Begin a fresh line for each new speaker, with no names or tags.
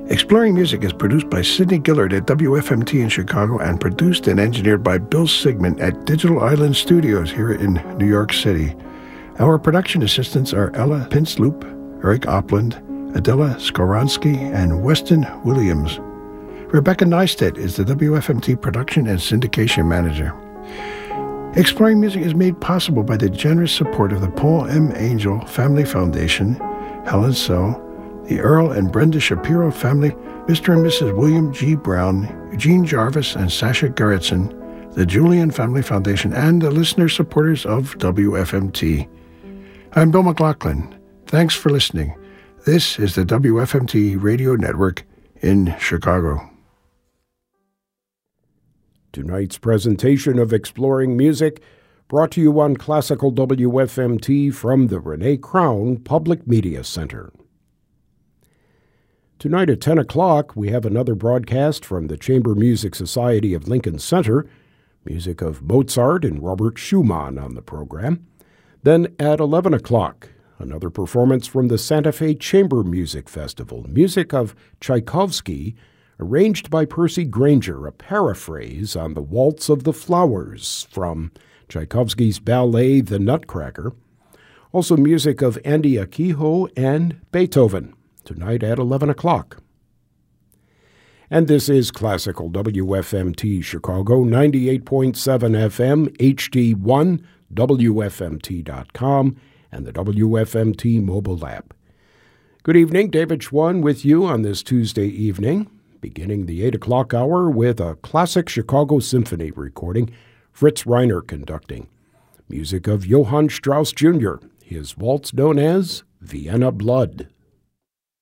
Exploring Music is produced by Sidney Gillard at WFMT in Chicago and produced and engineered by Bill Sigmund at Digital Island Studios here in New York City. Our production assistants are Ella Pinsloop, Eric Opland, Adela Skoronsky, and Weston Williams. Rebecca Neistat is the WFMT production and syndication manager. Exploring Music is made possible by the generous support of the Paul M. Angel Family Foundation, Helen So, the Earl and Brenda Shapiro family, Mr. and Mrs. William G. Brown, Eugene Jarvis, and Sasha Gerritsen, the Julian Family Foundation, and the listener supporters of WFMT. I'm Bill McLaughlin. Thanks for listening. This is the WFMT Radio Network in Chicago.
Tonight's presentation of Exploring Music brought to you on Classical WFMT from the Renee Crown Public Media Center. Tonight at 10 o'clock, we have another broadcast from the Chamber Music Society of Lincoln Center, music of Mozart and Robert Schumann on the program. Then at 11 o'clock, another performance from the Santa Fe Chamber Music Festival, music of Tchaikovsky, arranged by Percy Granger, a paraphrase on the Waltz of the Flowers from Tchaikovsky's ballet The Nutcracker. Also music of Andy Akiho and Beethoven, tonight at 11 o'clock. And this is Classical WFMT Chicago, 98.7 FM, HD1, WFMT.com, and the WFMT mobile app. Good evening, David Schwann with you on this Tuesday evening, beginning the 8 o'clock hour with a classic Chicago Symphony recording, Fritz Reiner conducting. Music of Johann Strauss Jr., his waltz known as Vienna Blood.